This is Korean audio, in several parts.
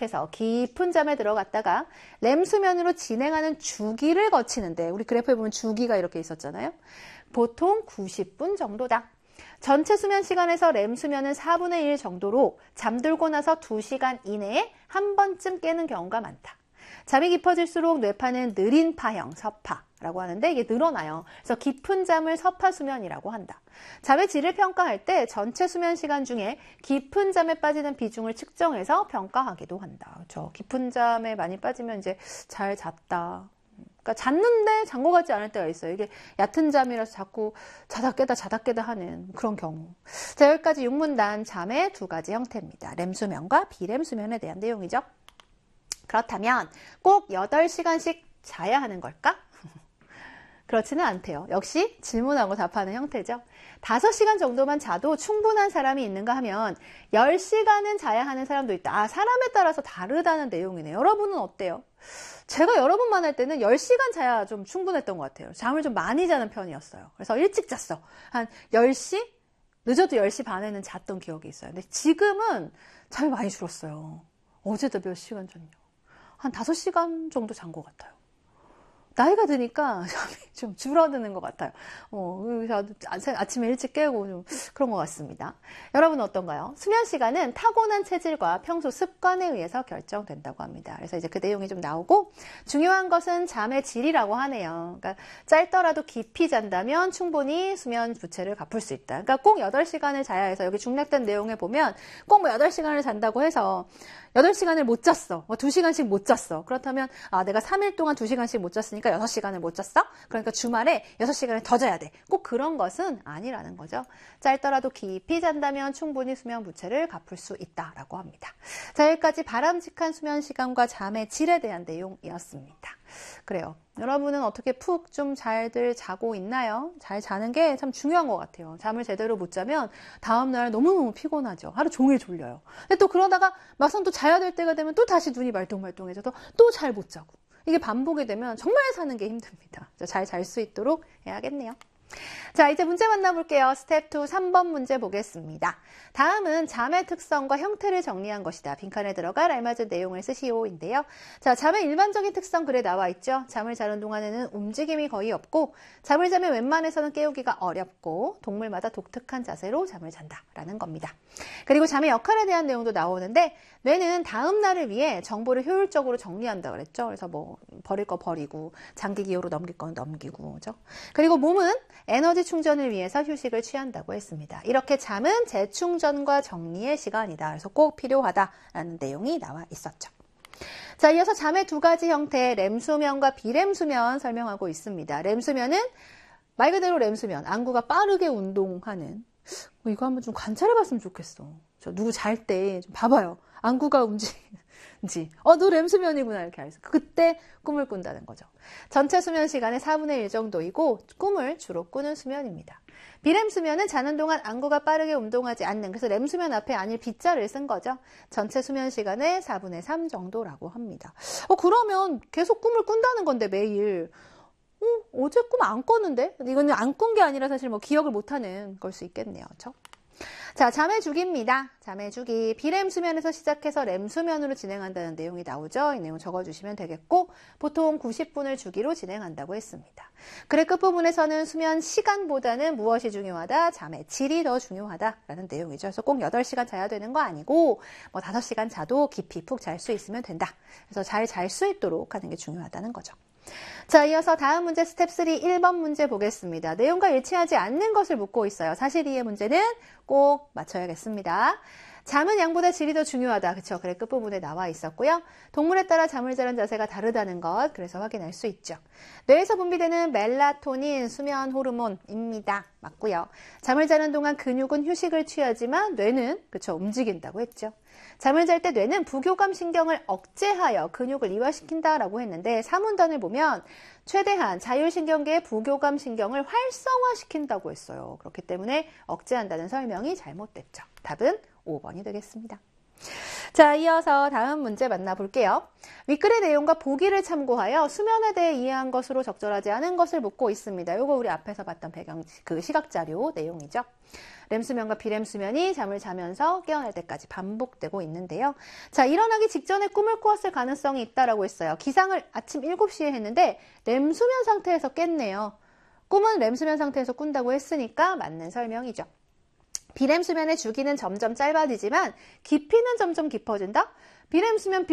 시작해서 깊은 잠에 들어갔다가 렘수면으로 진행하는 주기를 거치는데 우리 그래프에 보면 주기가 이렇게 있었잖아요. 보통 90분 정도다. 전체 수면 시간에서 렘 수면은 4분의 1 정도로 잠들고 나서 2시간 이내에 한 번쯤 깨는 경우가 많다. 잠이 깊어질수록 뇌파는 느린 파형, 서파라고 하는데 이게 늘어나요. 그래서 깊은 잠을 서파 수면이라고 한다. 잠의 질을 평가할 때 전체 수면 시간 중에 깊은 잠에 빠지는 비중을 측정해서 평가하기도 한다. 그렇죠? 깊은 잠에 많이 빠지면 이제 잘 잤다. 그러니까 잤는데 잔 것 같지 않을 때가 있어요. 이게 얕은 잠이라서 자꾸 자다 깨다 하는 그런 경우. 자, 여기까지 육문단 잠의 두 가지 형태입니다. 렘 수면과 비렘 수면에 대한 내용이죠. 그렇다면 꼭 8시간씩 자야 하는 걸까? 그렇지는 않대요. 역시 질문하고 답하는 형태죠. 5시간 정도만 자도 충분한 사람이 있는가 하면 10시간은 자야 하는 사람도 있다. 사람에 따라서 다르다는 내용이네요. 여러분은 어때요? 제가 여러 번 만날 때는 10시간 자야 좀 충분했던 것 같아요. 잠을 좀 많이 자는 편이었어요. 그래서 일찍 잤어. 한 10시? 늦어도 10시 반에는 잤던 기억이 있어요. 근데 지금은 잠이 많이 줄었어요. 어제도 몇 시간 잤냐? 한 5시간 정도 잔 것 같아요. 나이가 드니까 잠이 좀 줄어드는 것 같아요. 아침에 일찍 깨고 좀 그런 것 같습니다. 여러분은 어떤가요? 수면 시간은 타고난 체질과 평소 습관에 의해서 결정된다고 합니다. 그래서 이제 그 내용이 좀 나오고 중요한 것은 잠의 질이라고 하네요. 그러니까 짧더라도 깊이 잔다면 충분히 수면 부채를 갚을 수 있다. 그러니까 꼭 8시간을 자야 해서 여기 중략된 내용에 보면 꼭 8시간을 잔다고 해서 8시간을 못 잤어. 2시간씩 못 잤어. 그렇다면 내가 3일 동안 2시간씩 못 잤으니까 6시간을 못 잤어? 그러니까 주말에 6시간을 더 자야 돼. 꼭 그런 것은 아니라는 거죠. 짧더라도 깊이 잔다면 충분히 수면 부채를 갚을 수 있다라고 합니다. 자, 여기까지 바람직한 수면 시간과 잠의 질에 대한 내용이었습니다. 그래요. 여러분은 어떻게 푹 좀 잘들 자고 있나요? 잘 자는 게 참 중요한 것 같아요. 잠을 제대로 못 자면 다음날 너무너무 피곤하죠. 하루 종일 졸려요. 근데 또 그러다가 막상 또 자야 될 때가 되면 또 다시 눈이 말똥말똥해져서 또 잘 못 자고. 이게 반복이 되면 정말 사는 게 힘듭니다. 잘 잘 수 있도록 해야겠네요. 자, 이제 문제 만나볼게요. 스텝 2 3번 문제 보겠습니다. 다음은 잠의 특성과 형태를 정리한 것이다. 빈칸에 들어갈 알맞은 내용을 쓰시오인데요. 자, 잠의 일반적인 특성 글에 나와 있죠. 잠을 자는 동안에는 움직임이 거의 없고 잠을 자면 웬만해서는 깨우기가 어렵고 동물마다 독특한 자세로 잠을 잔다라는 겁니다. 그리고 잠의 역할에 대한 내용도 나오는데 뇌는 다음 날을 위해 정보를 효율적으로 정리한다 그랬죠. 그래서 뭐 버릴 거 버리고 장기 기호로 넘길 건 넘기고 그죠? 그리고 몸은 에너지 충전을 위해서 휴식을 취한다고 했습니다. 이렇게 잠은 재충전과 정리의 시간이다. 그래서 꼭 필요하다라는 내용이 나와 있었죠. 자, 이어서 잠의 두 가지 형태, 렘수면과 비렘수면 설명하고 있습니다. 렘수면은 말 그대로 렘수면, 안구가 빠르게 운동하는 이거 한번 좀 관찰해봤으면 좋겠어. 저 누구 잘 때 좀 봐봐요. 안구가 움직이는지. 너 렘수면이구나 이렇게 알겠어. 그때 꿈을 꾼다는 거죠. 전체 수면 시간의 4분의 1 정도이고 꿈을 주로 꾸는 수면입니다. 비렘 수면은 자는 동안 안구가 빠르게 운동하지 않는, 그래서 렘 수면 앞에 아닐 B자를 쓴 거죠. 전체 수면 시간의 4분의 3 정도라고 합니다. 그러면 계속 꿈을 꾼다는 건데 매일. 어제 꿈 안 꿨는데? 이거는 안 꾼 게 아니라 사실 뭐 기억을 못하는 걸 수 있겠네요. 그렇죠? 자, 잠의 주기입니다. 잠의 주기. 비렘 수면에서 시작해서 렘 수면으로 진행한다는 내용이 나오죠. 이 내용 적어주시면 되겠고 보통 90분을 주기로 진행한다고 했습니다. 글의 끝부분에서는 수면 시간보다는 무엇이 중요하다? 잠의 질이 더 중요하다라는 내용이죠. 그래서 꼭 8시간 자야 되는 거 아니고 뭐 5시간 자도 깊이 푹 잘 수 있으면 된다. 그래서 잘 잘 수 있도록 하는 게 중요하다는 거죠. 자, 이어서 다음 문제 스텝 3 1번 문제 보겠습니다. 내용과 일치하지 않는 것을 묻고 있어요. 사실 이해 문제는 꼭 맞춰야겠습니다. 잠은 양보다 질이 더 중요하다. 그쵸? 그래 끝부분에 나와 있었고요. 동물에 따라 잠을 자는 자세가 다르다는 것, 그래서 확인할 수 있죠. 뇌에서 분비되는 멜라토닌, 수면 호르몬입니다. 맞고요. 잠을 자는 동안 근육은 휴식을 취하지만 뇌는 그쵸? 움직인다고 했죠. 잠을 잘 때 뇌는 부교감 신경을 억제하여 근육을 이완시킨다라고 했는데 사문단을 보면 최대한 자율신경계의 부교감 신경을 활성화시킨다고 했어요. 그렇기 때문에 억제한다는 설명이 잘못됐죠. 답은 5번이 되겠습니다. 자, 이어서 다음 문제 만나볼게요. 윗글의 내용과 보기를 참고하여 수면에 대해 이해한 것으로 적절하지 않은 것을 묻고 있습니다. 요거 우리 앞에서 봤던 배경, 시각자료 내용이죠. 렘수면과 비렘수면이 잠을 자면서 깨어날 때까지 반복되고 있는데요. 자, 일어나기 직전에 꿈을 꾸었을 가능성이 있다라고 했어요. 기상을 아침 7시에 했는데 렘수면 상태에서 깼네요. 꿈은 렘수면 상태에서 꾼다고 했으니까 맞는 설명이죠. 비렘수면의 주기는 점점 짧아지지만 깊이는 점점 깊어진다? 비렘수면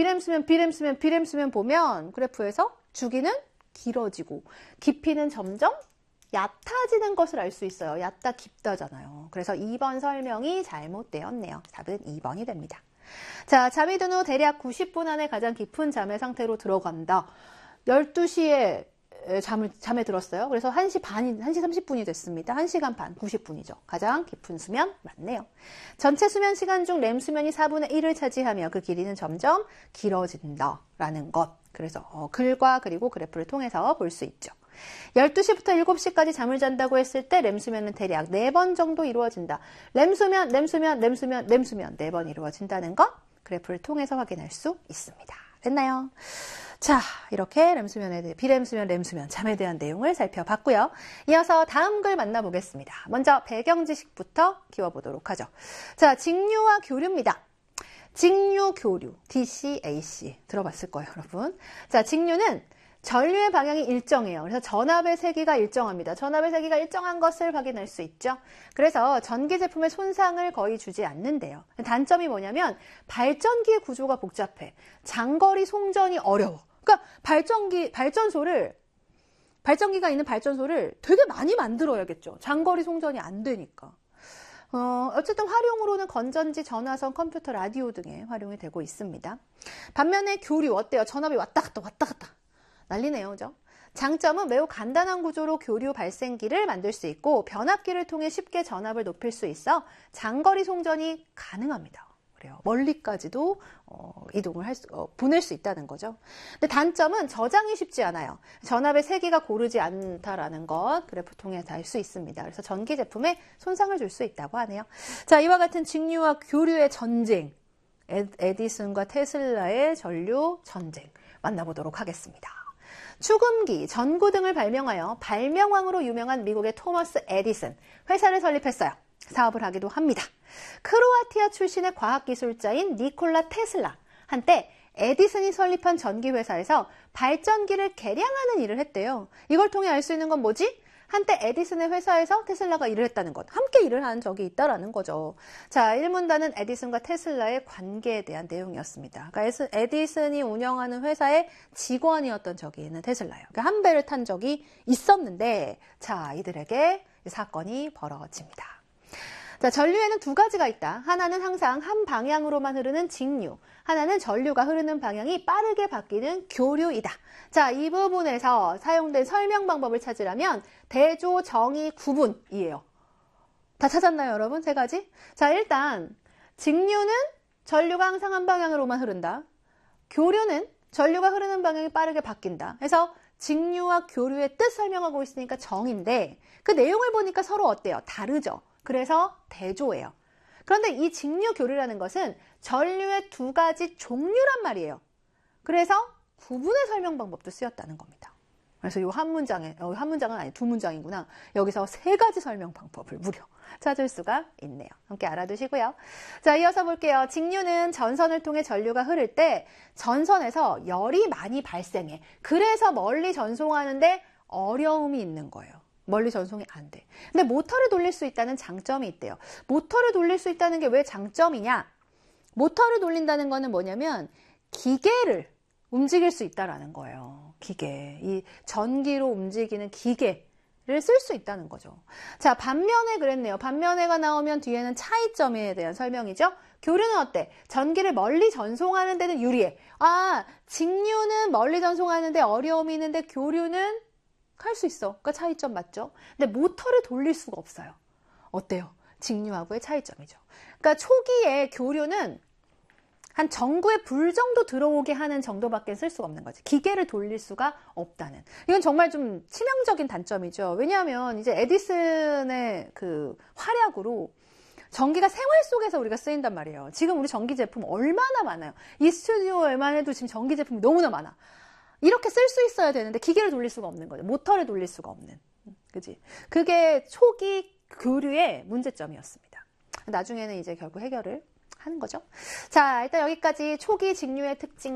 보면 그래프에서 주기는 길어지고 깊이는 점점 얕아지는 것을 알 수 있어요. 얕다 깊다잖아요. 그래서 2번 설명이 잘못되었네요. 답은 2번이 됩니다. 자, 잠이 든 후 대략 90분 안에 가장 깊은 잠의 상태로 들어간다. 12시에 잠에 들었어요. 그래서 1시 30분이 됐습니다. 1시간 반, 90분이죠. 가장 깊은 수면 맞네요. 전체 수면 시간 중 렘 수면이 4분의 1을 차지하며 그 길이는 점점 길어진다라는 것. 그래서 글과 그리고 그래프를 통해서 볼 수 있죠. 12시부터 7시까지 잠을 잔다고 했을 때 렘수면은 대략 4번 정도 이루어진다. 렘수면 4번 이루어진다는 것 그래프를 통해서 확인할 수 있습니다. 됐나요? 자, 이렇게 렘수면에 대해 비렘수면, 렘수면, 잠에 대한 내용을 살펴봤고요. 이어서 다음 글 만나보겠습니다. 먼저 배경 지식부터 키워보도록 하죠. 자, 직류와 교류입니다. 직류, 교류, DC, AC 들어봤을 거예요, 여러분. 자, 직류는 전류의 방향이 일정해요. 그래서 전압의 세기가 일정합니다. 전압의 세기가 일정한 것을 확인할 수 있죠. 그래서 전기 제품에 손상을 거의 주지 않는데요. 단점이 뭐냐면 발전기의 구조가 복잡해. 장거리 송전이 어려워. 그러니까 발전기가 있는 발전소를 되게 많이 만들어야겠죠. 장거리 송전이 안 되니까. 어쨌든 활용으로는 건전지, 전화선, 컴퓨터, 라디오 등에 활용이 되고 있습니다. 반면에 교류 어때요? 전압이 왔다 갔다. 난리네요, 그죠? 장점은 매우 간단한 구조로 교류 발생기를 만들 수 있고 변압기를 통해 쉽게 전압을 높일 수 있어 장거리 송전이 가능합니다. 그래요. 멀리까지도 이동을 보낼 수 있다는 거죠. 근데 단점은 저장이 쉽지 않아요. 전압의 세기가 고르지 않다라는 것 그래프 통해 다 알 수 있습니다. 그래서 전기 제품에 손상을 줄 수 있다고 하네요. 자, 이와 같은 직류와 교류의 전쟁, 에디슨과 테슬라의 전류 전쟁 만나보도록 하겠습니다. 축음기, 전구 등을 발명하여 발명왕으로 유명한 미국의 토머스 에디슨, 회사를 설립했어요. 사업을 하기도 합니다. 크로아티아 출신의 과학기술자인 니콜라 테슬라, 한때 에디슨이 설립한 전기회사에서 발전기를 개량하는 일을 했대요. 이걸 통해 알 수 있는 건 뭐지? 한때 에디슨의 회사에서 테슬라가 일을 했다는 것, 함께 일을 한 적이 있다라는 거죠. 자, 1문단은 에디슨과 테슬라의 관계에 대한 내용이었습니다. 그러니까 에디슨이 운영하는 회사의 직원이었던 적이 있는 테슬라예요. 그러니까 한 배를 탄 적이 있었는데, 자, 이들에게 사건이 벌어집니다. 자, 전류에는 두 가지가 있다. 하나는 항상 한 방향으로만 흐르는 직류, 하나는 전류가 흐르는 방향이 빠르게 바뀌는 교류이다. 자, 이 부분에서 사용된 설명 방법을 찾으려면 대조, 정의, 구분이에요. 다 찾았나요, 여러분? 세 가지? 자, 일단 직류는 전류가 항상 한 방향으로만 흐른다. 교류는 전류가 흐르는 방향이 빠르게 바뀐다. 그래서 직류와 교류의 뜻 설명하고 있으니까 정인데 그 내용을 보니까 서로 어때요? 다르죠? 그래서 대조예요. 그런데 이 직류 교류라는 것은 전류의 두 가지 종류란 말이에요. 그래서 구분의 설명 방법도 쓰였다는 겁니다. 그래서 이 한 문장은 아니 두 문장이구나. 여기서 세 가지 설명 방법을 무려 찾을 수가 있네요. 함께 알아두시고요. 자, 이어서 볼게요. 직류는 전선을 통해 전류가 흐를 때 전선에서 열이 많이 발생해. 그래서 멀리 전송하는데 어려움이 있는 거예요. 멀리 전송이 안 돼. 근데 모터를 돌릴 수 있다는 장점이 있대요. 모터를 돌릴 수 있다는 게 왜 장점이냐? 모터를 돌린다는 거는 뭐냐면 기계를 움직일 수 있다라는 거예요. 기계. 이 전기로 움직이는 기계를 쓸 수 있다는 거죠. 자, 반면에 그랬네요. 반면에가 나오면 뒤에는 차이점에 대한 설명이죠. 교류는 어때? 전기를 멀리 전송하는 데는 유리해. 아, 직류는 멀리 전송하는데 어려움이 있는데 교류는 할 수 있어. 그러니까 차이점 맞죠? 근데 모터를 돌릴 수가 없어요. 어때요? 직류하고의 차이점이죠. 그러니까 초기에 교류는 한 전구에 불 정도 들어오게 하는 정도밖에 쓸 수가 없는 거지. 기계를 돌릴 수가 없다는. 이건 정말 좀 치명적인 단점이죠. 왜냐하면 이제 에디슨의 그 활약으로 전기가 생활 속에서 우리가 쓰인단 말이에요. 지금 우리 전기 제품 얼마나 많아요. 이 스튜디오에만 해도 지금 전기 제품이 너무나 많아. 이렇게 쓸 수 있어야 되는데 기계를 돌릴 수가 없는 거죠. 모터를 돌릴 수가 없는. 그지? 그게 초기 교류의 문제점이었습니다. 나중에는 이제 결국 해결을 하는 거죠. 자, 일단 여기까지 초기 직류의 특징